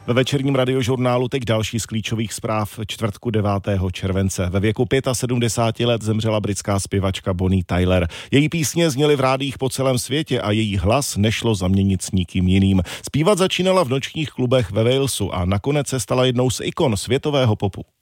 Ve večerním radiožurnálu teď další z klíčových zpráv čtvrtku 9. července. Ve věku 75 let zemřela britská zpěvačka Bonnie Tyler. Její písně zněly v rádiích po celém světě a její hlas nešlo zaměnit s nikým jiným. Zpívat začínala v nočních klubech ve Walesu a nakonec se stala jednou z ikon světového popu.